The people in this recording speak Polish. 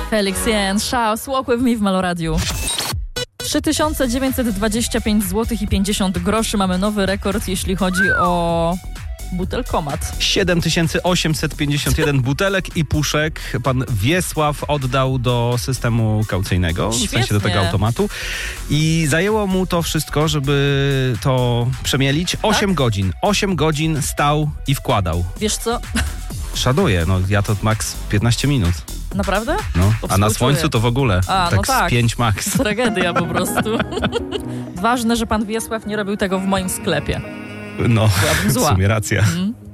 Felix Jen, Shouse, Walk With Me w Meloradiu. 3925 zł i 50 groszy. Mamy nowy rekord, jeśli chodzi o butelkomat. 7851 butelek i puszek pan Wiesław oddał do systemu kaucyjnego, w sensie do tego automatu. I zajęło mu to wszystko, żeby to przemielić 8 godzin. 8 godzin stał i wkładał. Wiesz co? Szanuję, no ja to max 15 minut. Naprawdę? No, a na słońcu to w ogóle. Tak, z 5 max. Tragedia po prostu. Ważne, że pan Wiesław nie robił tego w moim sklepie. No, w sumie racja.